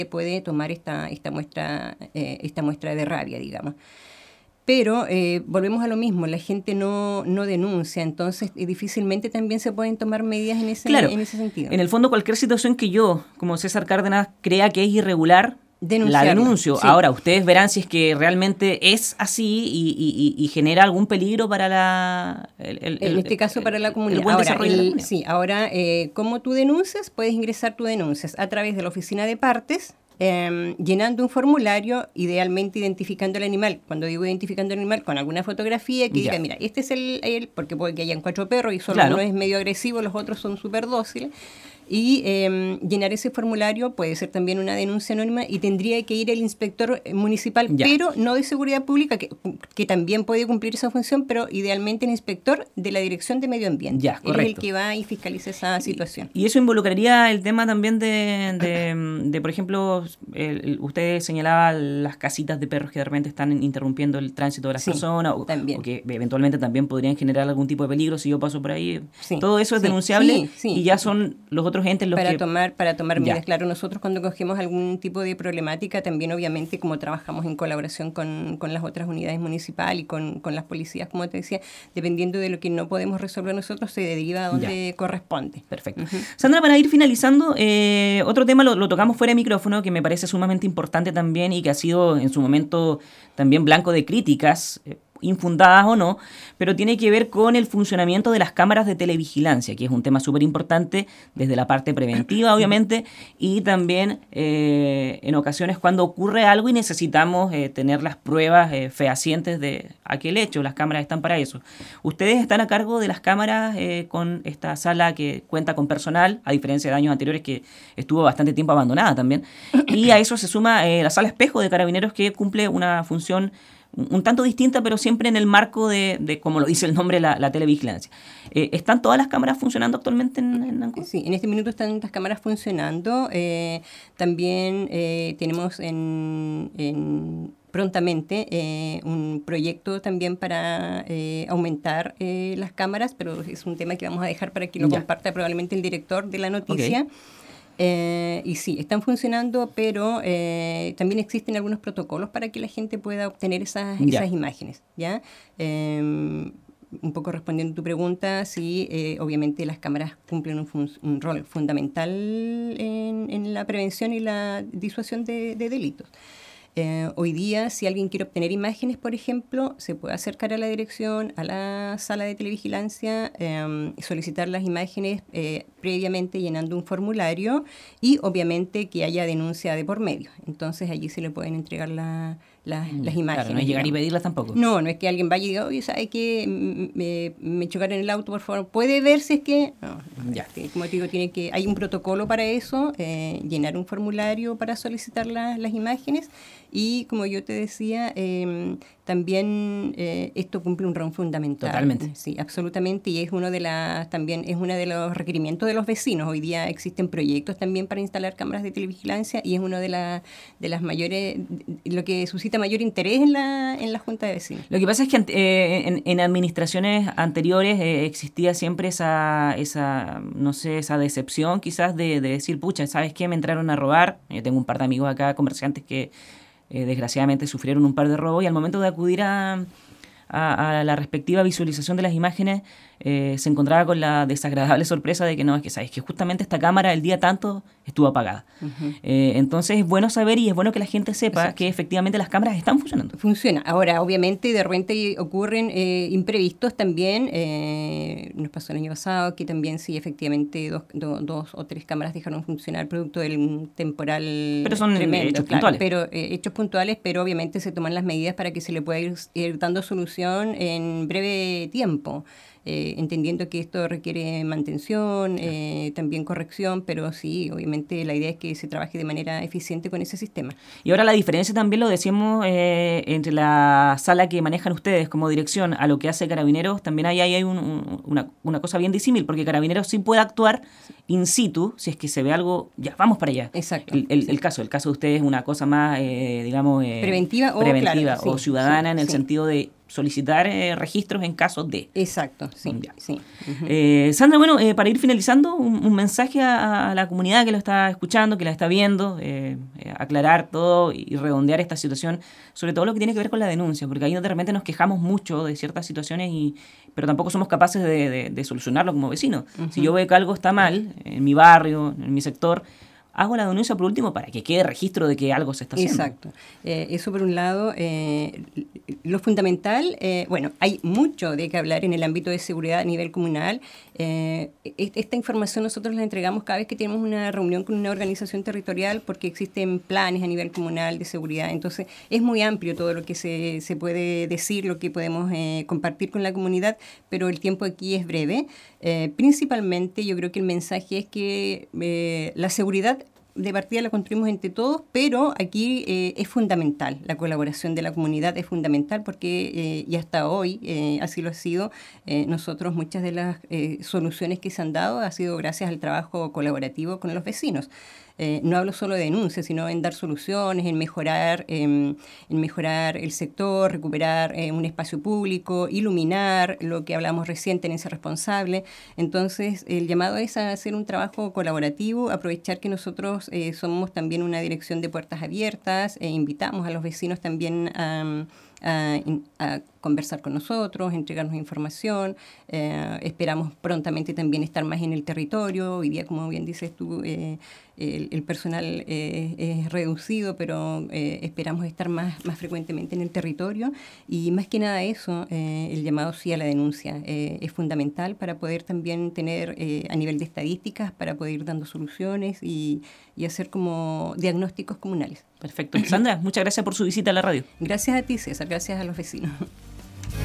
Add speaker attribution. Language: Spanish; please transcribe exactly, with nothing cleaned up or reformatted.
Speaker 1: puede tomar esta, esta, muestra, eh, esta muestra de rabia, digamos. Pero eh, volvemos a lo mismo, la gente no, no denuncia, entonces eh, difícilmente también se pueden tomar medidas en ese,
Speaker 2: claro,
Speaker 1: en ese sentido.
Speaker 2: En el fondo, cualquier situación que yo, como César Cárdenas, crea que es irregular, la denuncio. Sí. Ahora, ustedes verán si es que realmente es así y, y, y genera algún peligro para la... El, el,
Speaker 1: en este caso, para la comunidad.
Speaker 2: El buen
Speaker 1: ahora,
Speaker 2: desarrollo
Speaker 1: el,
Speaker 2: de la comunidad.
Speaker 1: Sí, ahora, eh, ¿cómo tú denuncias? Puedes ingresar tu denuncias a través de la oficina de partes, eh, llenando un formulario, idealmente identificando el animal. Cuando digo identificando el animal, con alguna fotografía que ya. diga, mira, este es el, el... Porque puede que hayan cuatro perros y solo claro. uno es medio agresivo, los otros son súper dóciles. Y eh, llenar ese formulario puede ser también una denuncia anónima y tendría que ir el inspector municipal, ya. pero no de seguridad pública, que, que también puede cumplir esa función, pero idealmente el inspector de la Dirección de Medio Ambiente.
Speaker 2: Ya,
Speaker 1: Él es el que va y fiscaliza esa situación.
Speaker 2: Y, y eso involucraría el tema también de, de, de por ejemplo, el, usted señalaba las casitas de perros que de repente están interrumpiendo el tránsito de las sí, personas, o, o que eventualmente también podrían generar algún tipo de peligro si yo paso por ahí. Sí, Todo eso es sí, denunciable sí, sí. y ya son los otros entes los
Speaker 1: para
Speaker 2: que...
Speaker 1: tomar para tomar medidas. Claro, nosotros cuando cogemos algún tipo de problemática, también obviamente como trabajamos en colaboración con, con las otras unidades municipales y con, con las policías, como te decía, dependiendo de lo que no podemos resolver nosotros, se deriva a donde ya. corresponde.
Speaker 2: Perfecto. Uh-huh. Sandra, para ir finalizando, eh, otro tema lo, lo tocamos fuera de micrófono, que me parece sumamente importante también y que ha sido en su momento también blanco de críticas, eh, infundadas o no, pero tiene que ver con el funcionamiento de las cámaras de televigilancia, que es un tema súper importante desde la parte preventiva, obviamente, y también eh, en ocasiones cuando ocurre algo y necesitamos eh, tener las pruebas eh, fehacientes de aquel hecho. Las cámaras están para eso. Ustedes están a cargo de las cámaras eh, con esta sala que cuenta con personal, a diferencia de años anteriores que estuvo bastante tiempo abandonada también, y a eso se suma eh, la sala espejo de Carabineros, que cumple una función un tanto distinta, pero siempre en el marco de, de como lo dice el nombre, la, la televigilancia. Eh, ¿Están todas las cámaras funcionando actualmente en, en Ancud?
Speaker 1: Sí, en este minuto están las cámaras funcionando. Eh, también eh, tenemos en, en prontamente eh, un proyecto también para eh, aumentar eh, las cámaras, pero es un tema que vamos a dejar para que lo ya. comparta probablemente el director de la noticia. Okay. Eh, y sí, están funcionando, pero eh, también existen algunos protocolos para que la gente pueda obtener esas, esas imágenes, ¿ya? Eh, un poco respondiendo a tu pregunta, sí, eh, obviamente las cámaras cumplen un, fun- un rol fundamental en, en la prevención y la disuasión de, de delitos. Eh, hoy día, si alguien quiere obtener imágenes, por ejemplo, se puede acercar a la dirección, a la sala de televigilancia, eh, solicitar las imágenes eh, previamente llenando un formulario y obviamente que haya denuncia de por medio. Entonces allí se le pueden entregar la, la, mm, las imágenes.
Speaker 2: Claro, no es llegar digamos. y pedirlas tampoco.
Speaker 1: No, no es que alguien vaya y diga, oye, ¿sabe qué? Me, me chocaron en el auto, por favor. ¿Puede ver si es que...? No, ya. Este, como te digo, tiene que, hay un protocolo para eso, eh, llenar un formulario para solicitar la, las imágenes. Y como yo te decía, eh, también eh, esto cumple un rol fundamental.
Speaker 2: Totalmente.
Speaker 1: Sí, absolutamente. Y es uno de las también es uno de los requerimientos de los vecinos. Hoy día existen proyectos también para instalar cámaras de televigilancia y es uno de, la, de las mayores, lo que suscita mayor interés en la, en la Junta de Vecinos.
Speaker 2: Lo que pasa es que eh, en, en administraciones anteriores eh, existía siempre esa, esa, no sé, esa decepción quizás de, de decir, pucha, ¿sabes qué? Me entraron a robar. Yo tengo un par de amigos acá, comerciantes que Eh, desgraciadamente sufrieron un par de robos y al momento de acudir a, a, a la respectiva visualización de las imágenes eh, se encontraba con la desagradable sorpresa de que no, es que sabes que justamente esta cámara el día tanto estuvo apagada. Uh-huh. Eh, entonces es bueno saber y es bueno que la gente sepa Exacto. que efectivamente las cámaras están funcionando.
Speaker 1: Funciona. Ahora, obviamente, de repente ocurren eh, imprevistos también. Eh, nos pasó el año pasado que también sí, efectivamente, dos, do, dos o tres cámaras dejaron funcionar producto del temporal
Speaker 2: Pero son
Speaker 1: tremendo,
Speaker 2: hechos
Speaker 1: claro,
Speaker 2: puntuales.
Speaker 1: Pero, eh, hechos puntuales, pero obviamente se toman las medidas para que se le pueda ir, ir dando solución en breve tiempo. Eh, entendiendo que esto requiere mantención, eh, también corrección, pero sí, obviamente la idea es que se trabaje de manera eficiente con ese sistema.
Speaker 2: Y ahora la diferencia también lo decíamos eh, entre la sala que manejan ustedes como dirección a lo que hace Carabineros, también ahí hay, hay un, un, una, una cosa bien disímil, porque Carabineros sí puede actuar in situ, si es que se ve algo, ya, vamos para allá.
Speaker 1: Exacto.
Speaker 2: El, el,
Speaker 1: sí.
Speaker 2: el caso, el caso de ustedes es una cosa más, eh, digamos, eh,
Speaker 1: preventiva, o,
Speaker 2: preventiva
Speaker 1: claro,
Speaker 2: o
Speaker 1: sí,
Speaker 2: ciudadana
Speaker 1: sí,
Speaker 2: en el
Speaker 1: sí.
Speaker 2: sentido de solicitar eh, registros en caso de.
Speaker 1: Exacto, sí. sí.
Speaker 2: Uh-huh. eh, Sandra, bueno, eh, para ir finalizando, un, un mensaje a, a la comunidad que lo está escuchando, que la está viendo, eh, eh, aclarar todo y redondear esta situación, sobre todo lo que tiene que ver con la denuncia, porque ahí de repente nos quejamos mucho de ciertas situaciones, y pero tampoco somos capaces de, de, de solucionarlo como vecinos. Uh-huh. Si yo veo que algo está mal en mi barrio, en mi sector, hago la denuncia por último para que quede registro de que algo se está haciendo.
Speaker 1: Exacto. Eh, eso por un lado. Eh, lo fundamental, eh, bueno, hay mucho de qué hablar en el ámbito de seguridad a nivel comunal. Eh, esta información nosotros la entregamos cada vez que tenemos una reunión con una organización territorial, porque existen planes a nivel comunal de seguridad. Entonces es muy amplio todo lo que se, se puede decir, lo que podemos eh, compartir con la comunidad, pero el tiempo aquí es breve. Eh, principalmente yo creo que el mensaje es que eh, la seguridad de partida la construimos entre todos, pero aquí eh, es fundamental, la colaboración de la comunidad es fundamental, porque eh, y hasta hoy eh, así lo ha sido. Eh, nosotros muchas de las eh, soluciones que se han dado ha sido gracias al trabajo colaborativo con los vecinos. Eh, no hablo solo de denuncias, sino en dar soluciones, en mejorar, eh, en mejorar el sector, recuperar eh, un espacio público, iluminar, lo que hablamos recién, tenencia responsable. Entonces, el llamado es a hacer un trabajo colaborativo, aprovechar que nosotros eh, somos también una dirección de puertas abiertas, e invitamos a los vecinos también a... A, a conversar con nosotros, entregarnos información. Eh, esperamos prontamente también estar más en el territorio. Hoy día, como bien dices tú, eh, el, el personal eh, es reducido, pero eh, esperamos estar más, más frecuentemente en el territorio. Y más que nada eso, eh, el llamado sí a la denuncia eh, es fundamental para poder también tener, eh, a nivel de estadísticas, para poder ir dando soluciones y, y hacer como diagnósticos comunales.
Speaker 2: Perfecto. Sandra, muchas gracias por su visita a la radio.
Speaker 1: Gracias a ti, César. Gracias a los vecinos.